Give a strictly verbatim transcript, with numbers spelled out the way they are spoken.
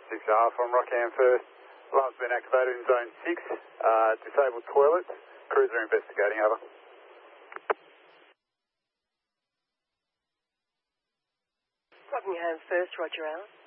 six Alpha from Rockham first. Alarm's been activated in zone six. Uh, disabled toilets. Crews are investigating, over. Rockingham first, Roger Allen.